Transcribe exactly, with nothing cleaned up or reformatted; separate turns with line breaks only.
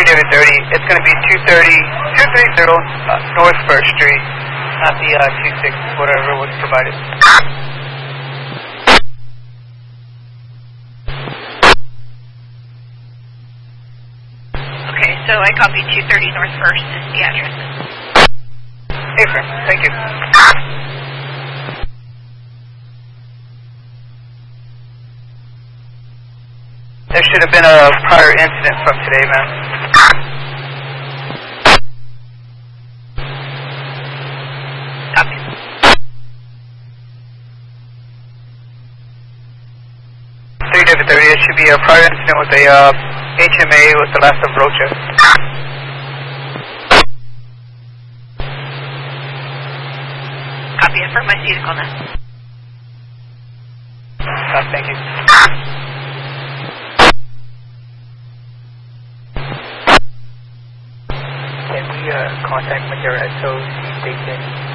David thirty. It's going to be two thirty, two thirty uh, North First Street, not the uh, two six, whatever was provided.
Okay, so I copy two thirty North First is the address.
Hey, friend. Thank you. There should have been a prior incident from today, man.
Copy.
three David thirty, it should be a prior incident with a uh, H M A with the last of Rocha.
Copy, affirm my vehicle now.
Uh, thank you. Can we uh, contact Madera so he states in